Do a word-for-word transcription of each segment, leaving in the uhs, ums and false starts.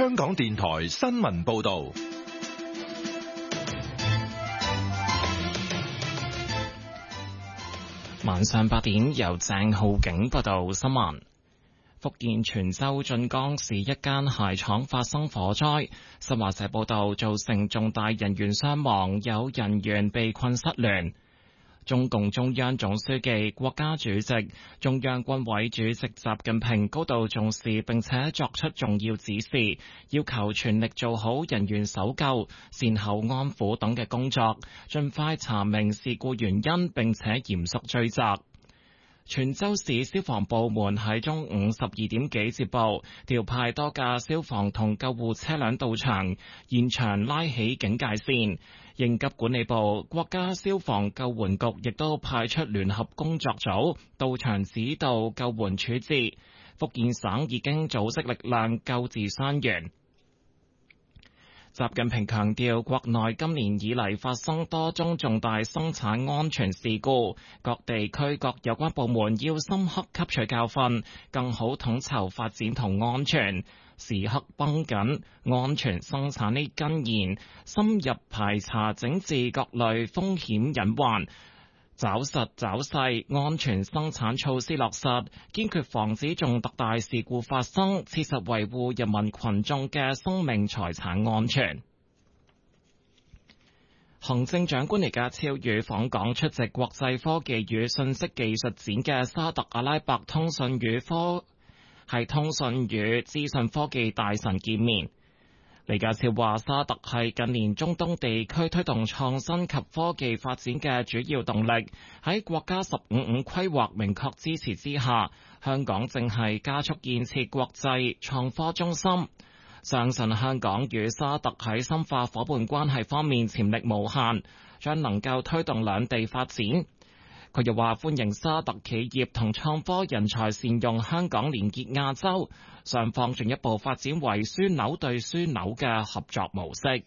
香港電台新聞報道。 晚上八點，由鄭浩景報道新聞。福建泉州晉江市一間鞋廠發生火災，新華社報道造成重大人員傷亡，有人員被困失聯。中共中央總書記、國家主席、中央軍委主席習近平高度重視並且作出重要指示，要求全力做好人員搜救、善後安撫等嘅工作，盡快查明事故原因並且嚴肅追責。泉州市消防部門喺中午十二點幾接報，調派多架消防同救護車輛到場，現場拉起警戒線。應急管理部、國家消防救援局亦都派出聯合工作組到場指導救援處置。福建省已經組織力量救治傷員。習近平強調，國內今年以嚟發生多宗重大生產安全事故，各地區各有關部門要深刻吸取教訓，更好統籌發展同安全，時刻繃緊安全生產呢根弦，深入排查整治各類風險隱患，抓實抓細安全生產措施落實，堅決防止重特大事故發生，切實維護人民群眾嘅生命財產安全。行政長官李家超與訪港出席國際科技與信息技術展嘅沙特阿拉伯通訊與科係通訊與資訊科技大臣見面。李家超話：沙特係近年中東地區推動創新及科技發展嘅主要動力。喺國家十五五規劃明確支持之下，香港正係加速建設國際創科中心。相信香港與沙特喺深化夥伴關係方面潛力無限，將能夠推動兩地發展。佢又話歡迎沙特企業同創科人才善用香港連結亞洲，雙方進一步發展為樞紐對樞紐嘅合作模式。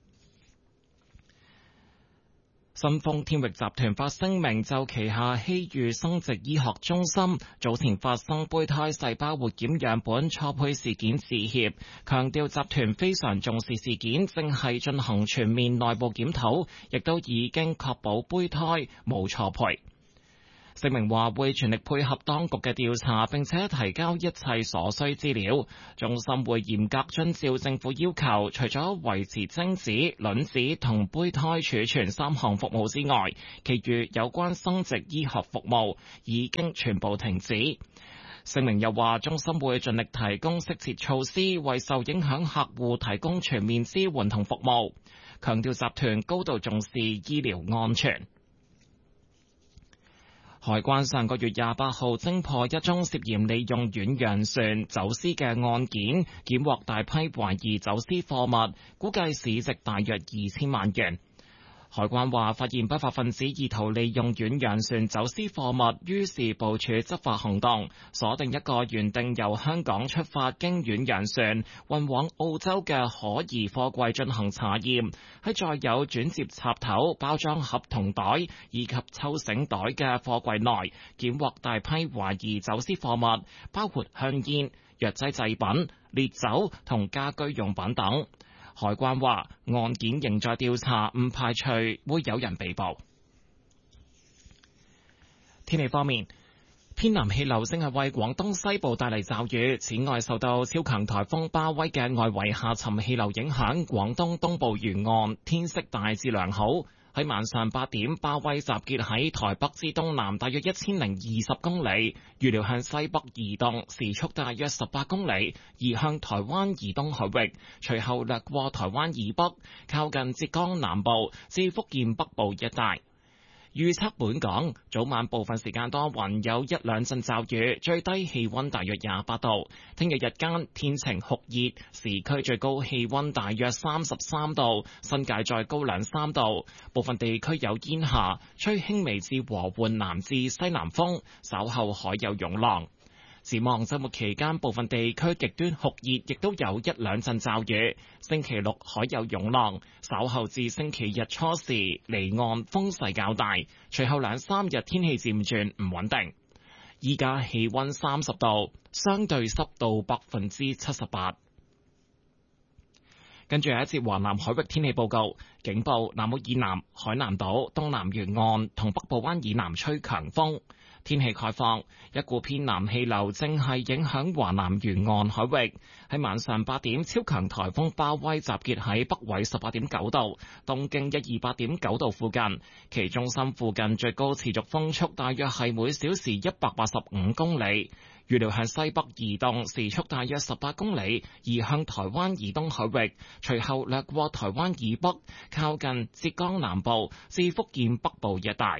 新豐天域集團發聲明就旗下希裕生殖醫學中心早前發生胚胎細胞活檢樣本錯配事件致歉，強調集團非常重視事件，正係進行全面內部檢討，亦都已經確保胚胎冇錯配。聲明話會全力配合當局嘅調查，並且提交一切所需資料。中心會嚴格遵照政府要求，除咗維持精子、卵子同胚胎儲存三項服務之外，其餘有關生殖醫學服務已經全部停止。聲明又話，中心會盡力提供適切措施，為受影響客戶提供全面支援同服務，強調集團高度重視醫療安全。海關上個月廿八號偵破一宗涉嫌利用遠洋船走私嘅案件，檢獲大批懷疑走私貨物，估計市值大約二千萬元。海關話發現不法分子意圖利用遠洋船走私貨物，於是部署執法行動，鎖定一個原定由香港出發經遠洋船運往澳洲嘅可疑貨櫃進行查驗，喺載有轉接插頭、包裝盒同袋以及抽繩袋嘅貨櫃內，檢獲大批懷疑走私貨物，包括香煙、藥劑製品、烈酒同家居用品等。海關話案件仍在調查，唔排除會有人被捕。天氣方面，偏南氣流正係為廣東西部帶嚟驟雨，此外受到超強颱風巴威嘅外圍下沉氣流影響，廣東東部沿岸天色大致良好。喺晚上八點，巴威集結喺台北之東南大約一千零二十公里，預料向西北移動，時速大約十八公里，移向台灣以東海域，隨後掠過台灣以北，靠近浙江南部至福建北部一帶。預測本港早晚部分時間多雲，有一兩陣驟雨，最低氣溫大約廿八度。聽日日間天晴酷熱，市區最高氣溫大約三十三度，新界再高兩三度。部分地區有煙霞，吹輕微至和緩南至西南風，稍後海有湧浪。展望周末期間，部分地區極端酷熱，亦都有一兩陣驟雨。星期六海有湧浪，稍後至星期日初時離岸風勢較大，隨後兩三日天氣漸轉唔穩定。依家氣溫三十度，相對濕度百分之七十八。 跟住係一節華南海域天氣報告，警報南澳以南、海南島、東南沿岸同北部灣以南吹強風。天氣概況，一股偏南氣流正係影響華南沿岸海域。喺晚上八點，超強颱風巴威集結喺北緯十八點九度、東經一二八點九度附近，其中心附近最高持續風速大約係每小時一百八十五公里。預料向西北移動，時速大約十八公里，移向台灣以東海域，隨後掠過台灣以北，靠近浙江南部至福建北部一帶。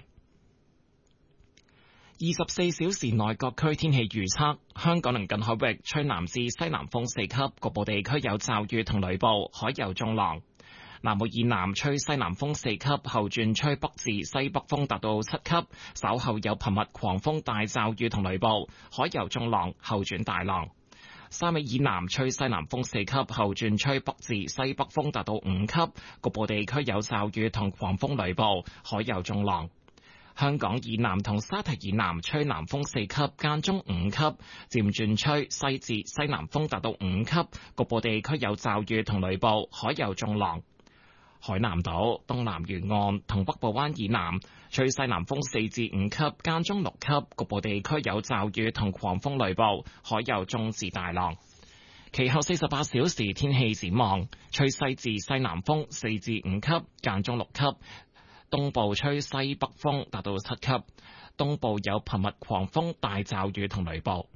二十四小時內各區天氣預測：香港鄰近海域吹南至西南風四級，局部地區有驟雨同雷暴，海有中浪。南澳以南吹西南風四級，後轉吹北至西北風達到七級，稍後有頻密狂風大驟雨同雷暴，海有中浪，後轉大浪。沙尾以南吹西南風四級，後轉吹北至西北風達到五級，局部地區有驟雨同狂風雷暴，海有中浪。香港以南同沙堤以南吹南風四級，間中五級，漸轉吹西至西南風達到五級，局部地區有驟雨同雷暴，海有中浪。海南島、東南沿岸同北部灣以南吹西南風四至五級，間中六級，局部地區有驟雨同狂風雷暴，海有中至大浪。其後四十八小時天氣展望，吹西至西南風四至五級，間中六級。東部吹西北風達到七級，東部有頻密狂風大驟雨同雷暴。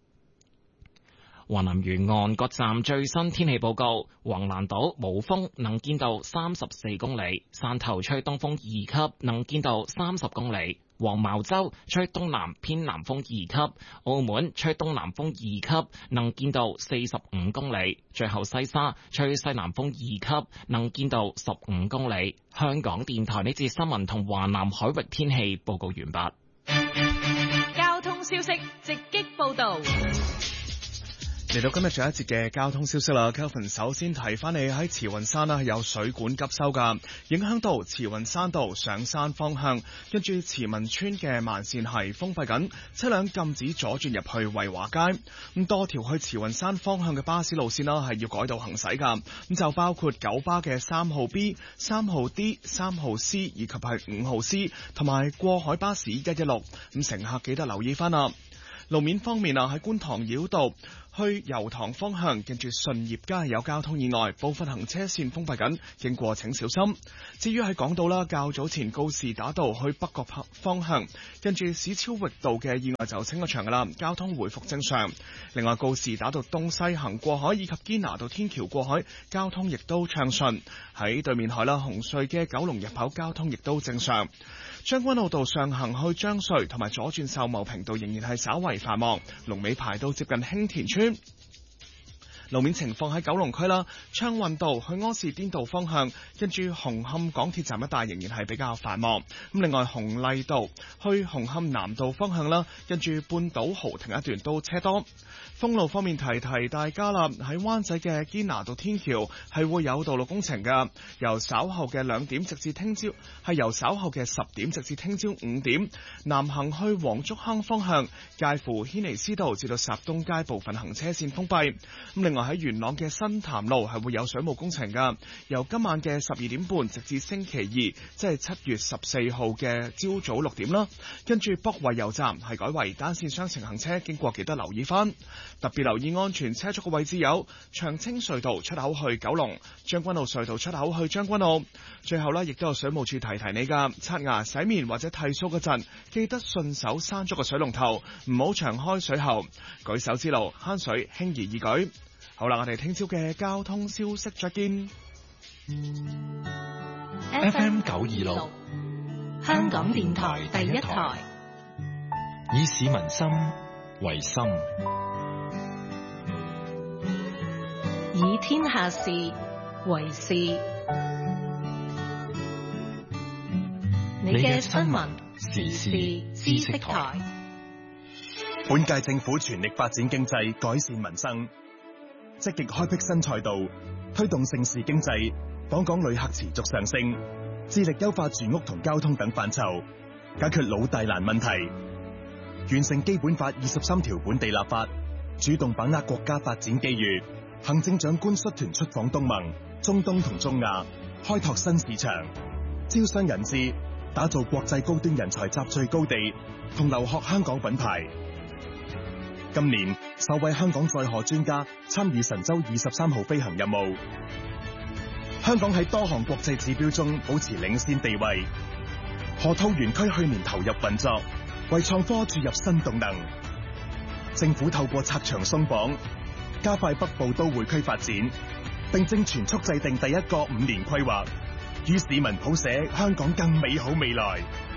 華南沿岸各站最新天氣報告：橫瀾島冇風，能見度三十四公里；汕頭吹東風二級，能見度三十公里；黃茅洲吹東南偏南風二級；澳門吹東南風二級，能見度四十五公里；最後西沙吹西南風二級，能見度十五公里。香港電台呢節新聞同華南海域天氣報告完畢。 交通消息直擊報道。 嚟到今日最後一節嘅交通消息啦 ，Kelvin 首先提翻你喺慈雲山啦，有水管急修噶，影響到慈雲山道上山方向，跟住慈文村嘅慢線係封閉緊，車輛禁止左轉入去惠華街。咁多條去慈雲山方向嘅巴士路線啦，係要改道行駛噶。咁就包括九巴嘅三號 B、三號 D、三號 C 以及係五號 C， 同埋過海巴士一一六。咁乘客記得留意翻啦。路面方面啊，喺觀塘繞道去油塘方向，近住順業街有交通意外，部分行車線封閉緊，經過請小心。至於喺港島啦，較早前告士打道去北角方向，近住史超域道嘅意外就清咗場噶啦，交通回復正常。另外，告士打道東西行過海以及堅拿道天橋過海，交通亦都暢順。喺對面海啦，紅隧嘅九龍入口交通亦都正常。將軍澳道上行去將隧同埋左轉秀茂坪道仍然係稍為繁忙，龍尾排到接近興田村。路面情況喺九龍區啦，昌運道去柯士甸道方向，跟住紅磡港鐵站一帶仍然係比較繁忙。咁另外紅荔道去紅磡南道方向啦，跟住半島豪庭一段都車多。封路方面提提大家啦，喺灣仔嘅堅拿道天橋係會有道路工程㗎，由稍後嘅兩點直至聽朝，係由稍後嘅十點直至聽朝五點，南行去黃竹坑方向，介乎軒尼詩道至到霎東街部分行車線封閉。咁另外喺元朗嘅新潭路係會有水務工程㗎，由今晚嘅十二點半直至星期二，即係七月十四號嘅朝早六點啦。跟住北惠油站係改為單線雙程行車，經過記得留意翻。特別留意安全車速嘅位置有長青隧道出口去九龍、將軍澳隧道出口去將軍澳。最後呢，亦都有水務處提提你㗎，刷牙、洗面或者剃鬚嗰陣，記得順手閂咗個水龍頭，唔好長開水喉。舉手之勞，慳水輕而易舉。好啦，我哋聽朝嘅交通消息再見。 F M 九二六， 香港電台第一台， 以市民心為心， 以天下事為事。你嘅新聞時事知識台。 本屆政府全力發展經濟，改善民生，積極開闢新賽道，推動盛事經濟，訪港旅客持續上升，致力優化住屋同交通等範疇，解決老大難問題，完成基本法二十三條本地立法，主動把握國家發展機遇， 行政長官率團出訪東盟、中東同中亞，開拓新市場，招商引資，打造國際高端人才集聚高地同留學香港品牌。今年首位香港載荷專家參與神舟二十三號飛行任務，香港喺多項國際指標中保持領先地位。河套園區去年投入運作，為創科注入新動能。政府透過拆牆鬆綁，加快北部都會區發展，並正全速制定第一個五年規劃，與市民譜寫香港更美好未來。